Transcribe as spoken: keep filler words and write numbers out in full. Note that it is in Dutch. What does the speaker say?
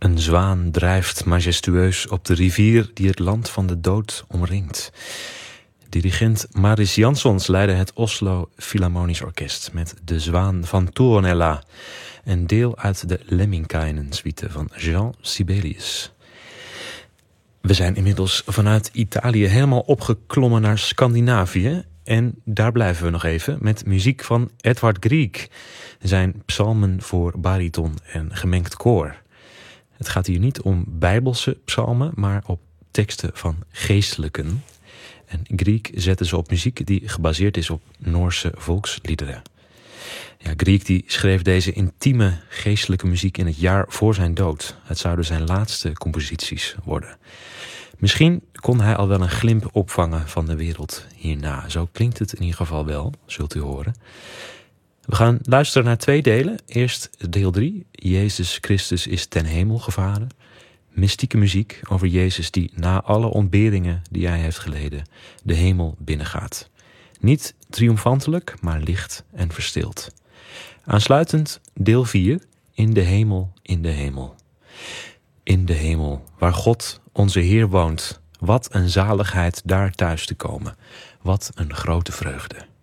Een zwaan drijft majestueus op de rivier die het land van de dood omringt. Dirigent Maris Jansons leidde het Oslo Philharmonisch Orkest met De Zwaan van Tuonela, een deel uit de Lemminkainen-suite van Jean Sibelius. We zijn inmiddels vanuit Italië helemaal opgeklommen naar Scandinavië en daar blijven we nog even met muziek van Edvard Grieg, zijn psalmen voor bariton en gemengd koor. Het gaat hier niet om bijbelse psalmen, maar op teksten van geestelijken. En Grieg zette ze op muziek die gebaseerd is op Noorse volksliederen. Ja, Grieg die schreef deze intieme geestelijke muziek in het jaar voor zijn dood. Het zouden zijn laatste composities worden. Misschien kon hij al wel een glimp opvangen van de wereld hierna. Zo klinkt het in ieder geval wel, zult u horen. We gaan luisteren naar twee delen. Eerst deel drie. Jezus Christus is ten hemel gevaren. Mystieke muziek over Jezus die na alle ontberingen die hij heeft geleden de hemel binnengaat. Niet triomfantelijk, maar licht en verstild. Aansluitend deel vier. In de hemel, in de hemel. In de hemel, waar God onze Heer woont. Wat een zaligheid daar thuis te komen. Wat een grote vreugde.